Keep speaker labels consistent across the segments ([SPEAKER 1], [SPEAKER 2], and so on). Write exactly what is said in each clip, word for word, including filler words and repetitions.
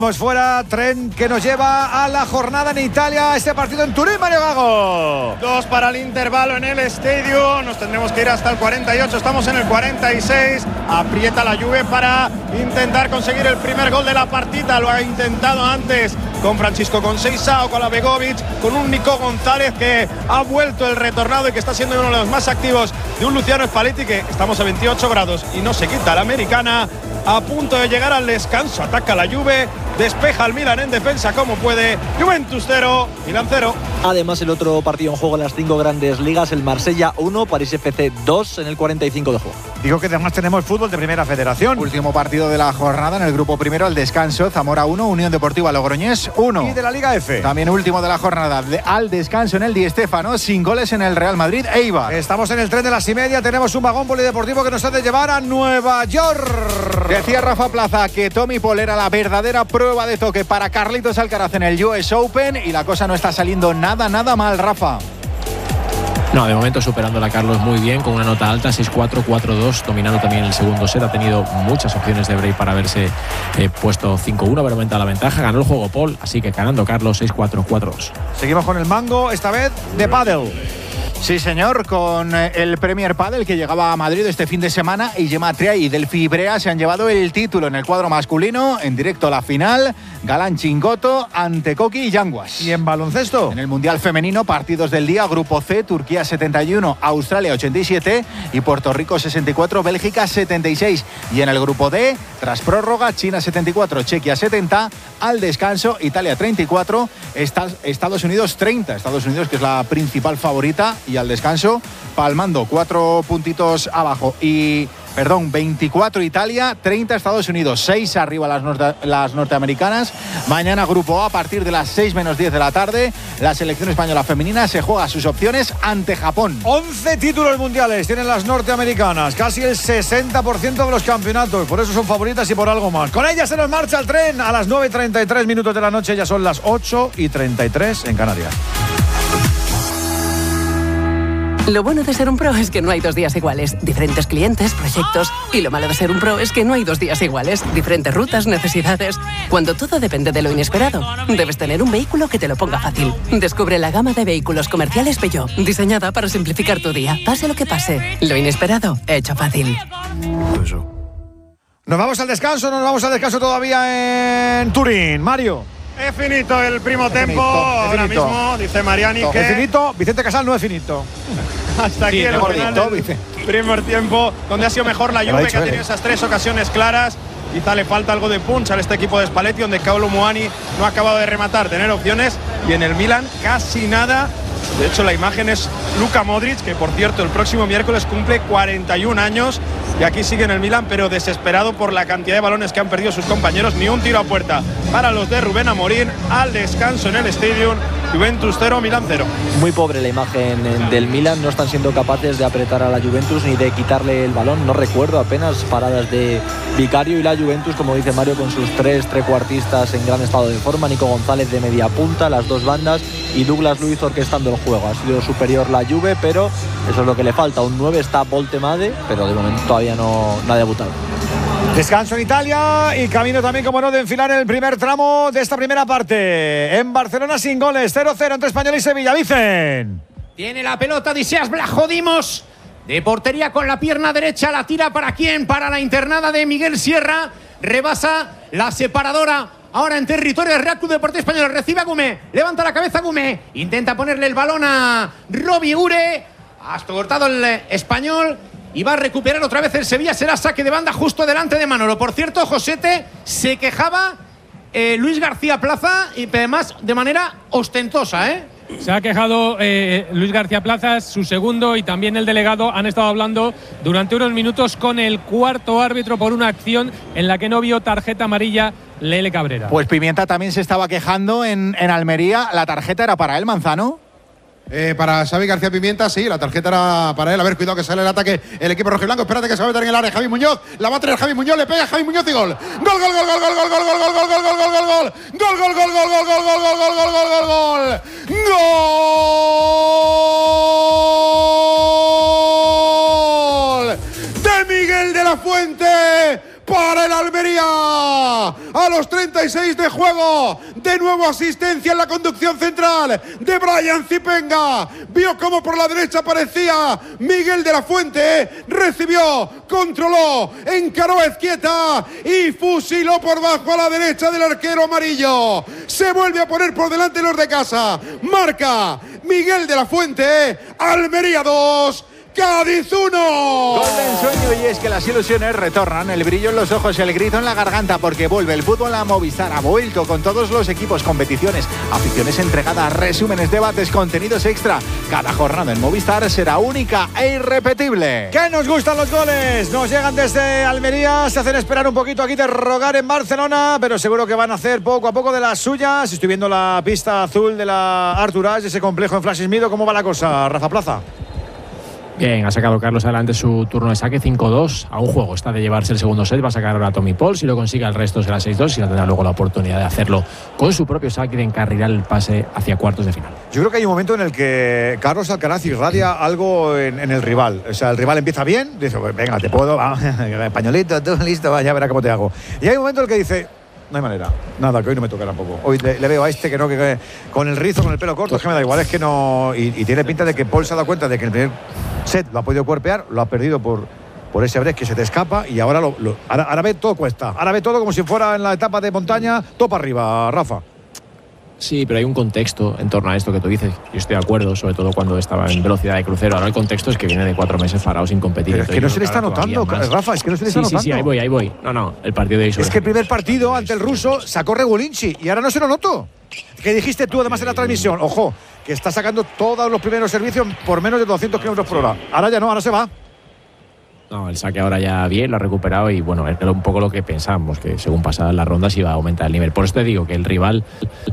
[SPEAKER 1] Vamos fuera, tren que nos lleva a la jornada en Italia, este partido en Turín, Mario Gago.
[SPEAKER 2] Dos para el intervalo en el estadio, nos tendremos que ir hasta el cuarenta y ocho, estamos en el cuarenta y seis, aprieta la Juve para intentar conseguir el primer gol de la partida, lo ha intentado antes con Francisco Conceição, con la Begovic, con un Nico González que ha vuelto el retornado y que está siendo uno de los más activos de un Luciano Spalletti, que estamos a veintiocho grados y no se quita la americana. A punto de llegar al descanso, ataca la Juve, despeja al Milan en defensa como puede. Juventus cero, Milan cero.
[SPEAKER 3] Además, el otro partido en juego en las cinco grandes ligas, el Marsella uno, París F C dos en el cuarenta y cinco de juego.
[SPEAKER 1] Digo que además tenemos fútbol de Primera Federación.
[SPEAKER 4] Último partido de la jornada en el grupo primero, el descanso, Zamora uno, Unión Deportiva Logroñés uno.
[SPEAKER 1] Y de la Liga F.
[SPEAKER 4] También último de la jornada, de, al descanso en el Di Stéfano, sin goles en el Real Madrid, Eibar.
[SPEAKER 1] Estamos en el tren de las y media, tenemos un vagón polideportivo que nos ha de llevar a Nueva York.
[SPEAKER 4] Decía Rafa Plaza que Tommy Paul era la verdadera prueba de toque para Carlitos Alcaraz en el U S Open y la cosa no está saliendo nada, nada mal, Rafa.
[SPEAKER 5] No, de momento superando a Carlos muy bien, con una nota alta, seis cuatro, cuatro dos, dominando también el segundo set. Ha tenido muchas opciones de break para haberse eh, puesto cinco uno, haber aumentado la ventaja. Ganó el juego Paul, así que ganando Carlos seis cuatro, cuatro dos.
[SPEAKER 1] Seguimos con el mango, esta vez de pádel.
[SPEAKER 4] Sí, señor, con el Premier Padel que llegaba a Madrid este fin de semana y Gemma Triay y Delphi Ibrea se han llevado el título en el cuadro masculino, en directo a la final, Galán Chingoto ante Coqui y Yanguas.
[SPEAKER 1] ¿Y en baloncesto?
[SPEAKER 4] En el Mundial Femenino, partidos del día, Grupo C, Turquía setenta y uno, Australia ochenta y siete y Puerto Rico sesenta y cuatro, Bélgica setenta y seis. Y en el Grupo D, tras prórroga, China setenta y cuatro, Chequia setenta, al descanso, Italia treinta y cuatro, Estados Unidos treinta. Estados Unidos, que es la principal favorita, y al descanso, palmando cuatro puntitos abajo y, perdón, veinticuatro Italia, treinta Estados Unidos, seis arriba las, norte, las norteamericanas. Mañana Grupo A, a partir de las seis menos diez de la tarde, la selección española femenina se juega sus opciones ante Japón.
[SPEAKER 1] once títulos mundiales tienen las norteamericanas, casi el sesenta por ciento de los campeonatos, por eso son favoritas y por algo más. Con ellas se nos marcha el tren a las nueve y treinta y tres minutos de la noche, ya son las ocho y treinta y tres en Canarias.
[SPEAKER 6] Lo bueno de ser un pro es que no hay dos días iguales. Diferentes clientes, proyectos. Y lo malo de ser un pro es que no hay dos días iguales. Diferentes rutas, necesidades. Cuando todo depende de lo inesperado, debes tener un vehículo que te lo ponga fácil. Descubre la gama de vehículos comerciales Peugeot, diseñada para simplificar tu día. Pase lo que pase, lo inesperado, hecho fácil.
[SPEAKER 1] Nos vamos al descanso, nos vamos al descanso todavía en Turín. Mario.
[SPEAKER 2] Es finito el primo
[SPEAKER 1] es
[SPEAKER 2] tempo,
[SPEAKER 1] finito, es
[SPEAKER 2] ahora
[SPEAKER 1] finito.
[SPEAKER 2] mismo, dice Mariani que...
[SPEAKER 1] Es finito, Vicente Casal no es finito.
[SPEAKER 2] Hasta aquí
[SPEAKER 1] sí,
[SPEAKER 2] el final
[SPEAKER 1] bonito,
[SPEAKER 2] del primer tiempo, donde ha sido mejor la Juve, que ha tenido
[SPEAKER 1] él.
[SPEAKER 2] esas tres ocasiones claras. Quizá le falta algo de punch a este equipo de Spalletti, donde Kolo Muani no ha acabado de rematar, tener opciones, y en el Milan casi nada. De hecho, la imagen es Luka Modric, que por cierto el próximo miércoles cumple cuarenta y un años y aquí sigue en el Milan, pero desesperado por la cantidad de balones que han perdido sus compañeros. Ni un tiro a puerta para los de Rubén Amorín. Al descanso en el Stadium, Juventus cero, Milan cero.
[SPEAKER 3] Muy pobre la imagen del Milan, no están siendo capaces de apretar a la Juventus ni de quitarle el balón. No recuerdo apenas paradas de Vicario, y la Juventus, como dice Mario, con sus tres trecuartistas en gran estado de forma, Nico González de media punta, las dos bandas, y Douglas Luiz orquestando el juego. Ha sido superior la Juve, pero eso es lo que le falta. Un nueve está Voltemade, pero de momento todavía no, no ha debutado.
[SPEAKER 1] Descanso en Italia y camino también, como no, de enfilar el primer tramo de esta primera parte. En Barcelona sin goles, cero cero entre Español y Sevilla. Vicen.
[SPEAKER 7] Tiene la pelota Odysseas Vlachodimos. De portería con la pierna derecha, la tira ¿para quién? Para la internada de Miguel Sierra. Rebasa la separadora. Ahora en territorio del Real Club Deportivo Español. Recibe a Gumé. Levanta la cabeza Gumé. Intenta ponerle el balón a Robbie Ure. Hasta cortado el Español. Y va a recuperar otra vez el Sevilla. Será saque de banda justo delante de Manolo. Por cierto, Josete, se quejaba eh, Luis García Plaza, y además de manera ostentosa, ¿eh?
[SPEAKER 8] Se ha quejado eh, Luis García Plaza, su segundo, y también el delegado han estado hablando durante unos minutos con el cuarto árbitro por una acción en la que no vio tarjeta amarilla Lele Cabrera.
[SPEAKER 4] Pues Pimienta también se estaba quejando en, en Almería. ¿La tarjeta era para él, Manzano?
[SPEAKER 9] Eh, para Xavi García Pimienta, sí, la tarjeta era para él. A ver, cuidado que sale el ataque el equipo rojiblanco. Espérate que se va a meter en el área Javi Muñoz. La va a traer Javi Muñoz, le pega Javi Muñoz y gol. Gol, gol, gol, gol, gol, gol, gol, gol, gol, gol, gol, gol, gol, gol, gol. Gol, gol, gol, gol, gol, gol, gol, gol, gol, gol, gol, gol. Gol de Miguel de la Fuente para el Almería. a los treinta y seis de juego. De nuevo asistencia en la conducción central de Brian Zipenga. Vio cómo por la derecha aparecía Miguel de la Fuente. Recibió, controló, encaró a Ezquieta y fusiló por bajo a la derecha del arquero amarillo. Se vuelve a poner por delante los de casa. Marca Miguel de la Fuente. Almería dos, Cádiz uno.
[SPEAKER 4] Gol de ensueño, y es que las ilusiones retornan, el brillo en los ojos, el grito en la garganta, porque vuelve el fútbol a Movistar. Ha vuelto con todos los equipos, competiciones, aficiones entregadas, resúmenes, debates, contenidos extra. Cada jornada en Movistar será única e irrepetible.
[SPEAKER 1] ¡Que nos gustan los goles! Nos llegan desde Almería, se hacen esperar un poquito aquí de rogar en Barcelona, pero seguro que van a hacer poco a poco de las suyas. Estoy viendo la pista azul de la Artur Ashe, ese complejo en Flash Mido. ¿Cómo va la cosa, Rafa Plaza?
[SPEAKER 5] Bien, ha sacado Carlos adelante su turno de saque cinco dos. A un juego está de llevarse el segundo set. Va a sacar ahora a Tommy Paul. Si lo consigue, el resto será seis dos y tendrá luego la oportunidad de hacerlo con su propio saque y de encarrilar el pase hacia cuartos de final.
[SPEAKER 1] Yo creo que hay un momento en el que Carlos Alcaraz irradia algo en, en el rival. O sea, el rival empieza bien, dice, venga, te puedo, va, españolito, tú listo, va, ya verá cómo te hago. Y hay un momento en el que dice, no hay manera, nada, que hoy no me toca tampoco. Hoy le, le veo a este que no, que, que con el rizo, con el pelo corto, es que me da igual, es que no. Y, y tiene pinta de que Paul se ha dado cuenta de que el primer set lo ha podido cuerpear, lo ha perdido por, por ese break que se te escapa, y ahora, lo, lo, ahora, ahora ve todo cuesta. Ahora ve todo como si fuera en la etapa de montaña, todo para arriba, Rafa.
[SPEAKER 5] Sí, pero hay un contexto en torno a esto que tú dices. Yo estoy de acuerdo, sobre todo cuando estaba en velocidad de crucero. Ahora el contexto es que viene de cuatro meses parado sin competir.
[SPEAKER 1] Pero es que no se le está notando, Rafa, es que no se le está
[SPEAKER 5] sí,
[SPEAKER 1] notando.
[SPEAKER 5] Sí, sí, ahí voy, ahí voy. No, no, el partido de ahí sobre.
[SPEAKER 1] Es que el primer partido ante el ruso sacó Regulinci y ahora no se lo noto. ¿Qué dijiste tú además en la transmisión? Ojo, que está sacando todos los primeros servicios por menos de doscientos kilómetros por hora. Ahora ya no, ahora se va.
[SPEAKER 5] No, el saque ahora ya bien, lo ha recuperado y bueno, era un poco lo que pensábamos, que según pasaban las rondas iba a aumentar el nivel. Por eso te digo que el rival...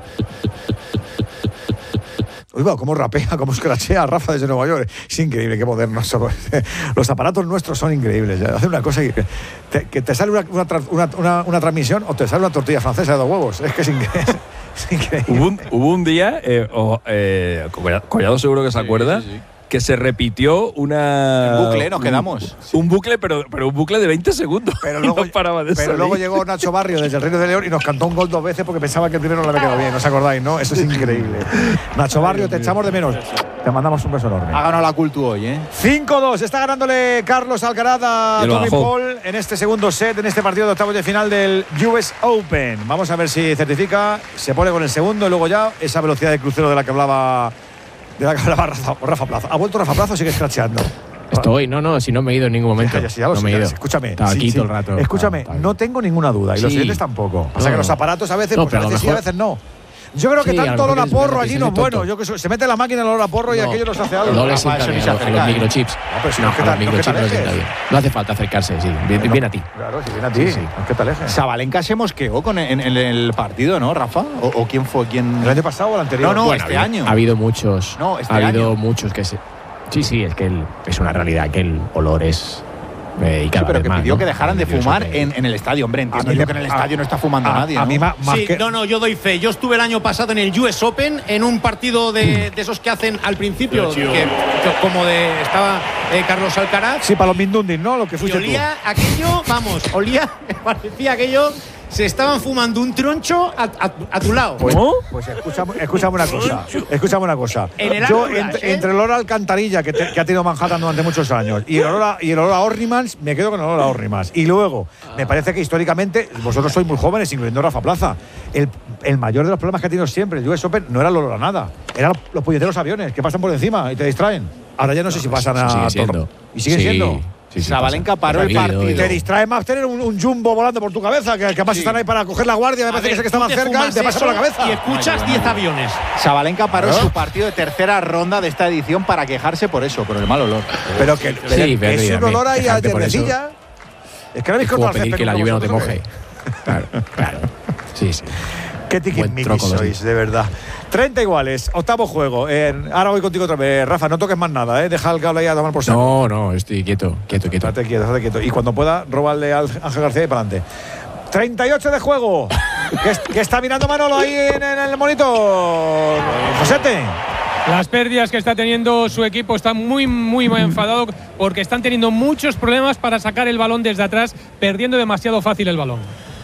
[SPEAKER 1] Uy, va, cómo rapea, cómo escrachea Rafa desde Nueva York. Es increíble, qué modernos somos. Los aparatos nuestros son increíbles. Hace una cosa que te, que te sale una, una, una, una transmisión o te sale una tortilla francesa de dos huevos. Es que es increíble. Es increíble.
[SPEAKER 10] Hubo, un, hubo un día, eh, oh, eh, Collado seguro que se acuerda, sí, sí, sí. que se repitió una...
[SPEAKER 4] Un bucle, nos quedamos.
[SPEAKER 10] Un, un bucle, pero, pero un bucle de veinte segundos.
[SPEAKER 1] Pero luego, no paraba de pero luego llegó Nacho Barrio desde el Reino de León y nos cantó un gol dos veces porque pensaba que el primero no le había quedado bien. ¿No os acordáis, no? Eso es increíble. Nacho Barrio, te echamos de menos. Te mandamos un beso enorme.
[SPEAKER 4] Ha ganado la Cultu hoy, ¿eh?
[SPEAKER 1] cinco dos. Está ganándole Carlos Alcaraz a Tommy Paul en este segundo set, en este partido de octavos de final del U S Open. Vamos a ver si certifica. Se pone con el segundo y luego ya esa velocidad de crucero de la que hablaba... De la que hablaba Rafa, Rafa Plaza. ¿Ha vuelto Rafa Plaza o sigue escracheando?
[SPEAKER 5] Estoy, no, no, si no me he ido en ningún momento.
[SPEAKER 1] Ya, ya, ya,
[SPEAKER 5] no me he ido.
[SPEAKER 1] Escúchame.
[SPEAKER 5] Estaba
[SPEAKER 1] sí,
[SPEAKER 5] aquí
[SPEAKER 1] sí.
[SPEAKER 5] todo el rato.
[SPEAKER 1] Escúchame,
[SPEAKER 5] estaba, estaba
[SPEAKER 1] no tengo ninguna duda. Y sí. los siguientes tampoco. O sea
[SPEAKER 5] no,
[SPEAKER 1] que los aparatos a veces,
[SPEAKER 5] no,
[SPEAKER 1] pues a veces
[SPEAKER 5] mejor,
[SPEAKER 1] sí, a veces no. Yo creo que
[SPEAKER 5] sí,
[SPEAKER 1] tanto olor a porro allí no es bueno.
[SPEAKER 5] Tonto.
[SPEAKER 1] Yo que se mete la máquina el olor a porro y
[SPEAKER 5] no,
[SPEAKER 1] aquello nos hace algo.
[SPEAKER 5] No le sienta bien a los microchips.
[SPEAKER 1] No, pero si
[SPEAKER 5] no,
[SPEAKER 1] no,
[SPEAKER 5] a los microchips no le sienta bien. No hace falta acercarse, sí. Bien,
[SPEAKER 1] no,
[SPEAKER 5] bien a ti.
[SPEAKER 1] Claro, si viene a ti. Sí, sí. ¿Qué te alejes?
[SPEAKER 4] Sabalenka se mosqueó con en, en el partido, ¿no, Rafa? ¿O, o quién fue? ¿Quién?
[SPEAKER 1] ¿El año pasado o el anterior?
[SPEAKER 4] No, no,
[SPEAKER 5] bueno,
[SPEAKER 4] este
[SPEAKER 5] ha,
[SPEAKER 4] año.
[SPEAKER 5] Ha habido muchos.
[SPEAKER 4] No, este
[SPEAKER 5] ha habido
[SPEAKER 4] año.
[SPEAKER 5] muchos que se. Sí, sí, es que el, es una realidad que el olor es. Eh, y cada
[SPEAKER 4] sí, pero
[SPEAKER 5] vez
[SPEAKER 4] que
[SPEAKER 5] más,
[SPEAKER 4] pidió
[SPEAKER 5] ¿no?
[SPEAKER 4] que dejaran de fumar en, en el estadio, hombre. Entiendo yo que en el estadio no está fumando
[SPEAKER 7] a,
[SPEAKER 4] nadie.
[SPEAKER 7] A
[SPEAKER 4] ¿no?
[SPEAKER 7] mí más, más sí,
[SPEAKER 1] que...
[SPEAKER 7] no, no, yo doy fe. Yo estuve el año pasado en el U S Open en un partido de, de esos que hacen al principio, que, que, como de estaba eh, Carlos Alcaraz.
[SPEAKER 1] Sí, para los Mindundis, ¿no? Lo que fuiste
[SPEAKER 7] y olía
[SPEAKER 1] tú.
[SPEAKER 7] aquello, vamos, olía, parecía aquello. Se estaban fumando un troncho a, a, a tu lado.
[SPEAKER 1] Pues, pues escúchame, escúchame una cosa. Escúchame una cosa.
[SPEAKER 7] En el
[SPEAKER 1] Yo,
[SPEAKER 7] Arturas,
[SPEAKER 1] entre,
[SPEAKER 7] ¿eh?
[SPEAKER 1] entre el olor a alcantarilla que, te, que ha tenido Manhattan durante muchos años y el olor a, y el olor a Orrimans, me quedo con el olor a Orrimans. Y luego, me parece que históricamente, vosotros sois muy jóvenes, incluyendo Rafa Plaza, el, el mayor de los problemas que ha tenido siempre el U S Open no era el olor a nada, eran los puñeteros aviones que pasan por encima y te distraen. Ahora ya no sé si pasan a.
[SPEAKER 5] Sigue siendo.
[SPEAKER 1] ¿Y siguen
[SPEAKER 5] sí.
[SPEAKER 1] siendo?
[SPEAKER 5] Sí, sí,
[SPEAKER 4] Sabalenka paró el partido.
[SPEAKER 1] Te distrae más tener un, un jumbo volando por tu cabeza, que, que además sí. están ahí para coger la guardia, me parece ver, que, que está más cerca y te pasa por la cabeza.
[SPEAKER 7] Y escuchas diez aviones.
[SPEAKER 4] Sabalenka paró ¿no? su partido de tercera ronda de esta edición para quejarse por eso, por el mal olor.
[SPEAKER 1] Pero que
[SPEAKER 5] sí,
[SPEAKER 1] pero,
[SPEAKER 5] pero,
[SPEAKER 1] es un olor ahí a yerdecilla. Es que no habéis cortado el
[SPEAKER 5] pedir que la lluvia no te moje. Claro, claro. Sí, sí.
[SPEAKER 1] Qué tiquismiquis sois, de verdad. treinta iguales, octavo juego. Eh, ahora voy contigo otra vez. Rafa, no toques más nada, ¿eh? Deja el cable ahí a tomar por saco.
[SPEAKER 5] No, no, estoy quieto, quieto, quieto.
[SPEAKER 1] Estate quieto, estate quieto. Y cuando pueda, róbale al Ángel García y para adelante. treinta y ocho de juego. que, es, que está mirando Manolo ahí en, en el monitor. Josete.
[SPEAKER 8] Las pérdidas que está teniendo su equipo están muy, muy, muy enfadado porque están teniendo muchos problemas para sacar el balón desde atrás, perdiendo demasiado fácil el balón.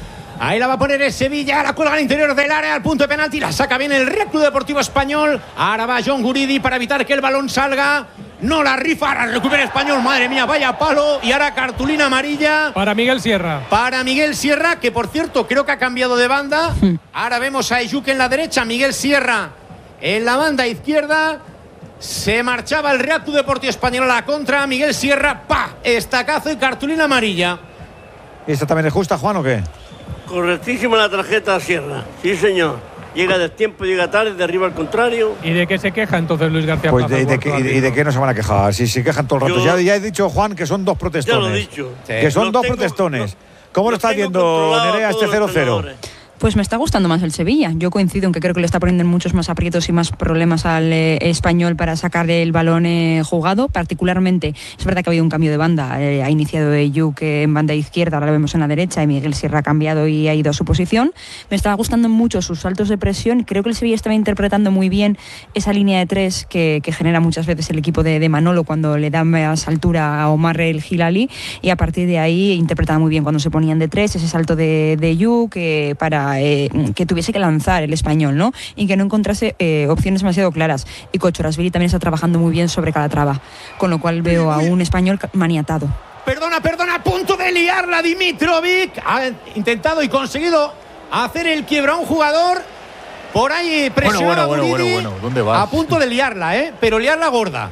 [SPEAKER 7] Ahí la va a poner el Sevilla, la cuelga al interior del área, al punto de penalti, la saca bien el Real Club Deportivo Español. Ahora va John Guridi para evitar que el balón salga. No la rifa, ahora recupera Español, madre mía, vaya palo. Y ahora cartulina amarilla.
[SPEAKER 8] Para Miguel Sierra.
[SPEAKER 7] Para Miguel Sierra, que por cierto creo que ha cambiado de banda. Ahora vemos a Eyuk en la derecha, Miguel Sierra en la banda izquierda. Se marchaba el Real Club Deportivo Español a la contra. Miguel Sierra, pa, estacazo y cartulina amarilla.
[SPEAKER 1] ¿Y esta también es justa, Juan, o qué?
[SPEAKER 11] Correctísima la tarjeta a Sierra, sí señor. Llega de tiempo, llega tarde, derriba al contrario.
[SPEAKER 8] ¿Y de qué se queja entonces Luis García
[SPEAKER 1] Pues
[SPEAKER 8] Plaza?
[SPEAKER 1] de, de, que, y, de, y de qué no se van a quejar, si se quejan todo el rato.
[SPEAKER 11] Yo,
[SPEAKER 1] ya, ya he dicho, Juan, que son dos protestones.
[SPEAKER 11] Ya lo he dicho.
[SPEAKER 1] Que son
[SPEAKER 11] Lo
[SPEAKER 1] dos
[SPEAKER 11] tengo,
[SPEAKER 1] protestones.
[SPEAKER 11] lo,
[SPEAKER 1] ¿Cómo lo
[SPEAKER 11] lo
[SPEAKER 1] estás
[SPEAKER 11] tengo
[SPEAKER 1] viendo, Nerea, este cero cero?
[SPEAKER 12] Pues me está gustando más el Sevilla. Yo coincido en que creo que le está poniendo muchos más aprietos y más problemas al eh, Español para sacar el balón eh, jugado. Particularmente, es verdad que ha habido un cambio de banda. Eh, ha iniciado Eyuk en banda izquierda, ahora lo vemos en la derecha, y Miguel Sierra ha cambiado y ha ido a su posición. Me está gustando mucho sus saltos de presión. Creo que el Sevilla estaba interpretando muy bien esa línea de tres que, que genera muchas veces el equipo de, de Manolo cuando le da más altura a Omar el Hilali, y a partir de ahí interpretaba muy bien cuando se ponían de tres, ese salto de, de Eyuk eh, para Eh, que tuviese que lanzar el Español, ¿no? Y que no encontrase eh, opciones demasiado claras. Y Kochorashvili también está trabajando muy bien sobre Calatrava, con lo cual veo a un Español maniatado.
[SPEAKER 7] Perdona, perdona, a punto de liarla Dimitrovic. Ha intentado y conseguido hacer el quiebro a un jugador. Por ahí presiona
[SPEAKER 4] bueno, bueno, bueno, bueno, bueno. ¿Dónde vas?
[SPEAKER 7] A punto de liarla, ¿eh? Pero liarla gorda.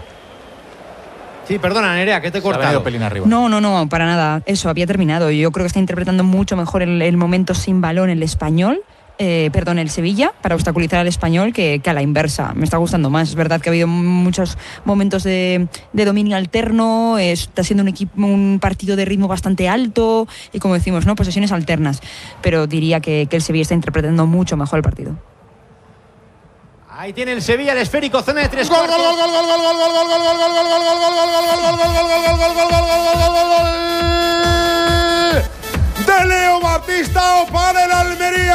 [SPEAKER 7] Sí, perdona, Nerea, que te he cortado.
[SPEAKER 4] Pelín arriba.
[SPEAKER 12] No, no, no, para nada. Eso, había terminado. Yo creo que está interpretando mucho mejor el, el momento sin balón el Español. Eh, perdón, el Sevilla, para obstaculizar al Español, que, que a la inversa. Me está gustando más. Es verdad que ha habido muchos momentos de, de dominio alterno, eh, está siendo un equipo, un partido de ritmo bastante alto y, como decimos, ¿no?, posesiones alternas. Pero diría que, que el Sevilla está interpretando mucho mejor el partido.
[SPEAKER 7] Ahí tiene el Sevilla, el esférico, zona de tres
[SPEAKER 9] Gol, gol,
[SPEAKER 7] cuartos.
[SPEAKER 9] gol, gol, gol, gol, gol, gol, gol, gol, gol, gol, gol, gol, gol, gol, de Leo Baptistao para el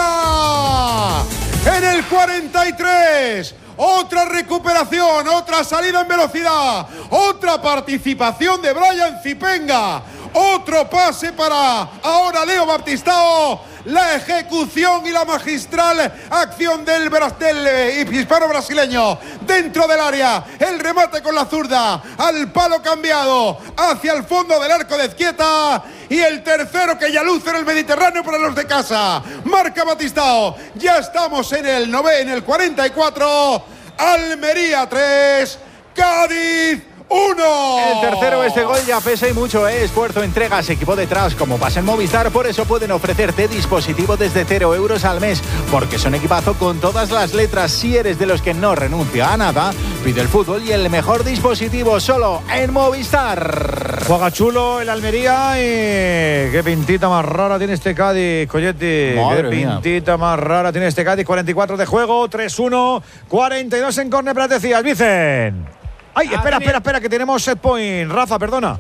[SPEAKER 9] Almería. En el cuarenta y tres. Otra recuperación, otra salida en velocidad, otra participación de Brian Zipenga, otro pase para ahora Leo Baptistao, la ejecución y la magistral acción del, del hispano-brasileño dentro del área, el remate con la zurda, al palo cambiado, hacia el fondo del arco de Ezquieta, y el tercero que ya luce en el Mediterráneo para los de casa, marca Baptistao. Ya estamos en el nove, en el cuarenta y cuatro, Almería tres, Cádiz uno.
[SPEAKER 4] El tercero, este gol ya pesa y mucho, ¿eh? Esfuerzo, entregas, equipo detrás, como pasa en Movistar. Por eso pueden ofrecerte dispositivos desde cero euros al mes, porque son equipazo con todas las letras. Si eres de los que no renuncia a nada, pide el fútbol y el mejor dispositivo solo en Movistar.
[SPEAKER 1] Juega chulo el Almería y qué pintita más rara tiene este Cádiz, Colletti.
[SPEAKER 4] Madre
[SPEAKER 1] qué
[SPEAKER 4] mía.
[SPEAKER 1] pintita más rara tiene este Cádiz. cuarenta y cuatro de juego, tres uno, cuarenta y dos en córner, pero decías, Vicen. Ay, espera, espera, espera, que tenemos set point. Rafa, perdona.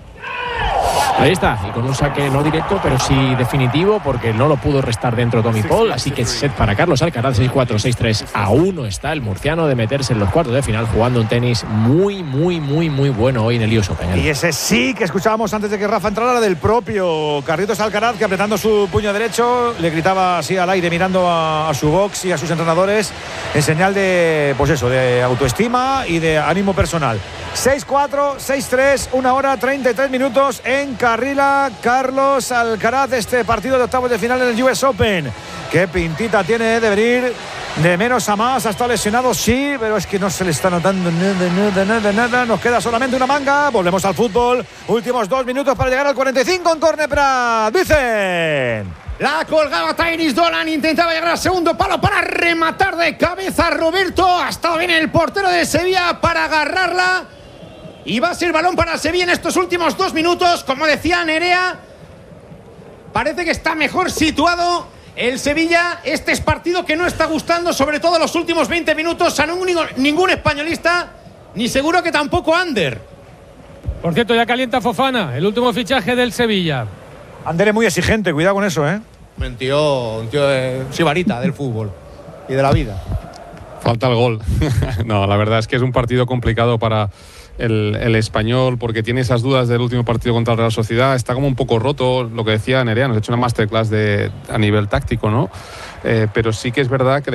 [SPEAKER 5] Ahí está, y con un saque no directo, pero sí definitivo, porque no lo pudo restar dentro Tommy Paul. Así que set para Carlos Alcaraz, seis cuatro, seis tres. A uno está el murciano de meterse en los cuartos de final, jugando un tenis muy, muy, muy, muy bueno hoy en el U S Open.
[SPEAKER 1] Y ese sí que escuchábamos antes de que Rafa entrara, del propio Carlitos Alcaraz, que apretando su puño derecho le gritaba así al aire, mirando a, a su box y a sus entrenadores, en señal de, pues eso, de autoestima y de ánimo personal. seis cuatro, seis tres, una hora treinta y tres minutos en Carrila. Carlos Alcaraz, este partido de octavos de final en el U S Open. Qué pintita tiene de venir de menos a más. Ha estado lesionado, sí, pero es que no se le está notando nada, nada, nada, nada. Nos queda solamente una manga. Volvemos al fútbol. Últimos dos minutos para llegar al cuarenta y cinco en córner para Vicen.
[SPEAKER 7] La colgaba Tainis Dolan, intentaba llegar al segundo palo para rematar de cabeza Roberto. Ha estado bien el portero de Sevilla para agarrarla. Y va a ser balón para Sevilla en estos últimos dos minutos. Como decía Nerea, parece que está mejor situado el Sevilla. Este es partido que no está gustando, sobre todo los últimos veinte minutos, a ningún, ningún españolista, ni seguro que tampoco Ander.
[SPEAKER 8] Por cierto, ya calienta Fofana, el último fichaje del Sevilla.
[SPEAKER 1] Ander es muy exigente, cuidado con eso, ¿eh?
[SPEAKER 7] Un tío, un tío de sibarita del fútbol y de la vida.
[SPEAKER 13] Falta el gol. No, la verdad es que es un partido complicado para el, el Español, porque tiene esas dudas del último partido contra el Real Sociedad, está como un poco roto, lo que decía Nerea, nos ha hecho una masterclass de, a nivel táctico, ¿no? Eh, pero sí que es verdad que